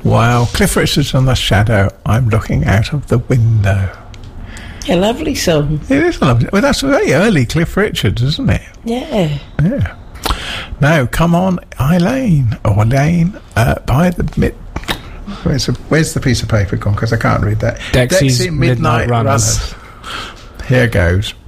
Wow, Cliff Richard's on The Shadow. I'm looking out of the window. A lovely song. It is lovely. Well, that's very early Cliff Richards, isn't it? Yeah. Yeah. Now, come on, Elaine, by the mid... Where's the piece of paper gone? Because I can't read that. Dexy's Midnight Runners. Here goes.